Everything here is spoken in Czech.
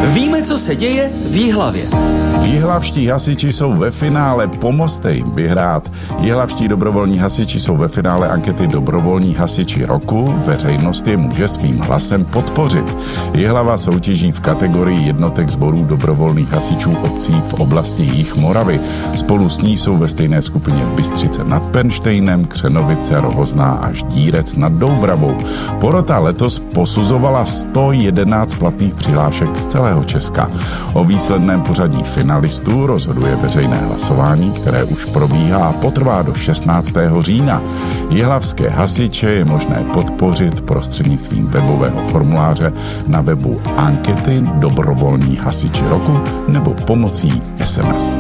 Víme, co se děje v Jihlavě. Jihlavští hasiči jsou ve finále, pomozte jim vyhrát. Jihlavští dobrovolní hasiči jsou ve finále ankety Dobrovolní hasiči roku. Veřejnost je může svým hlasem podpořit. Jihlava soutěží v kategorii jednotek sborů dobrovolných hasičů obcí v oblasti Jih Moravy. Spolu s ní jsou ve stejné skupině Bystřice nad Penštejnem, Křenovice, Rohozná až Dírec nad Doubravou. Porota letos posuzovala 111 platných přihlášek z celého Česka. O výsledném pořadí finalistů rozhoduje veřejné hlasování, které už probíhá a potrvá do 16. října. Jihlavské hasiče je možné podpořit prostřednictvím webového formuláře na webu ankety Dobrovolní hasiči roku nebo pomocí SMS.